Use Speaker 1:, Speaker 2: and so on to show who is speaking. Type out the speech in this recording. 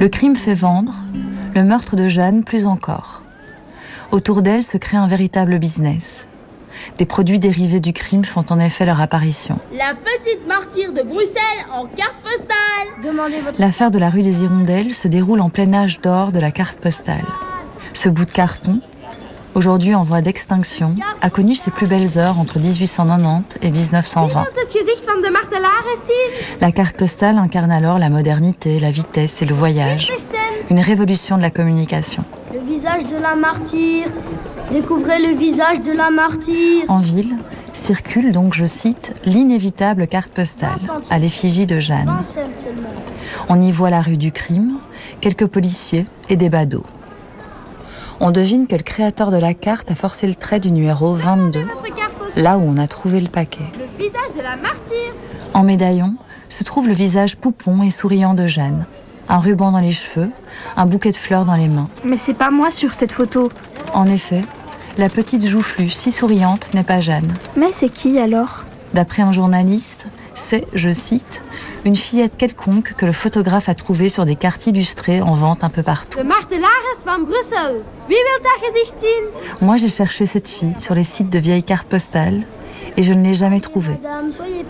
Speaker 1: Le crime fait vendre, le meurtre de Jeanne plus encore. Autour d'elle se crée un véritable business. Des produits dérivés du crime font en effet leur apparition.
Speaker 2: La petite martyre de Bruxelles en carte postale.
Speaker 1: L'affaire de la rue des Hirondelles se déroule en plein âge d'or de la carte postale. Ce bout de carton, aujourd'hui en voie d'extinction, a connu ses plus belles heures entre 1890 et 1920. La carte postale incarne alors la modernité, la vitesse et le voyage. Une révolution de la communication.
Speaker 3: Le visage de la martyre. Découvrez le visage de la martyre.
Speaker 1: En ville, circule donc, je cite, l'inévitable carte postale à l'effigie de Jeanne. On y voit la rue du crime, quelques policiers et des badauds. On devine que le créateur de la carte a forcé le trait du numéro 22, là où on a trouvé le paquet.
Speaker 2: Le visage de la martyre.
Speaker 1: En médaillon se trouve le visage poupon et souriant de Jeanne. Un ruban dans les cheveux, un bouquet de fleurs dans les mains.
Speaker 4: Mais c'est pas moi sur cette photo.
Speaker 1: En effet, la petite joufflue si souriante n'est pas Jeanne.
Speaker 4: Mais c'est qui alors ?
Speaker 1: D'après un journaliste, c'est, je cite, une fillette quelconque que le photographe a trouvée sur des cartes illustrées en vente un peu partout.
Speaker 2: De martelares van Brussel. Wie will haar gezicht zien?
Speaker 1: Moi, j'ai cherché cette fille sur les sites de vieilles cartes postales et je ne l'ai jamais trouvée.
Speaker 3: Madame, soyez